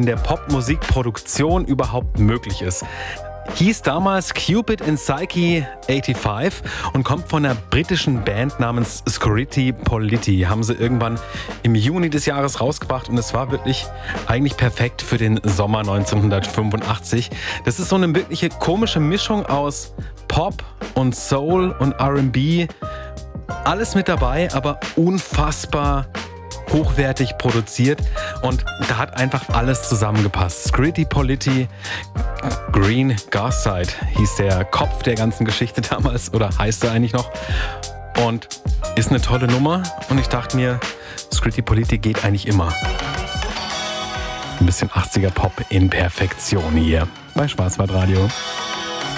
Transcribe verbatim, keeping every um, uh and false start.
in der Popmusikproduktion überhaupt möglich ist. Hieß damals Cupid and Psyche fünfundachtzig und kommt von einer britischen Band namens Scritti Politti. Haben sie irgendwann im Juni des Jahres rausgebracht und es war wirklich eigentlich perfekt für den Sommer neunzehnhundertfünfundachtzig. Das ist so eine wirkliche komische Mischung aus Pop und Soul und R and B. Alles mit dabei, aber unfassbar hochwertig produziert und da hat einfach alles zusammengepasst. Scritti Politti, Green Garside hieß der Kopf der ganzen Geschichte damals oder heißt er eigentlich noch und ist eine tolle Nummer und ich dachte mir, Scritti Politti geht eigentlich immer. Ein bisschen achtziger Pop in Perfektion hier bei Schwarzwaldradio.